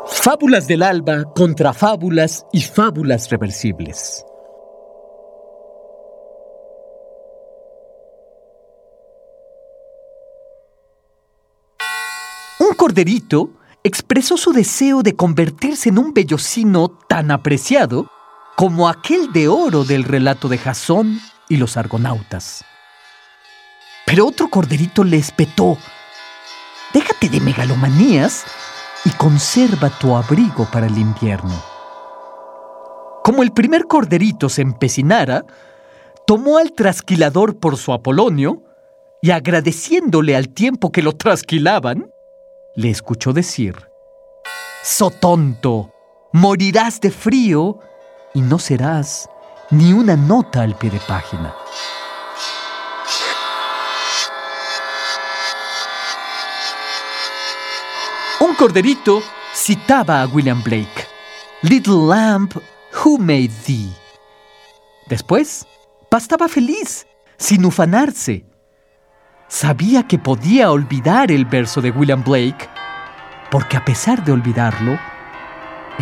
Fábulas del alba contra fábulas y fábulas reversibles. Un corderito expresó su deseo de convertirse en un vellocino tan apreciado como aquel de oro del relato de Jasón y los argonautas. Pero otro corderito le espetó: déjate de megalomanías y conserva tu abrigo para el invierno. Como el primer corderito se empecinara, tomó al trasquilador por su Apolonio y, agradeciéndole al tiempo que lo trasquilaban, le escuchó decir: «So tonto, morirás de frío y no serás ni una nota al pie de página». Un corderito citaba a William Blake: «Little lamb, who made thee?». Después, pastaba feliz, sin ufanarse. Sabía que podía olvidar el verso de William Blake, porque a pesar de olvidarlo,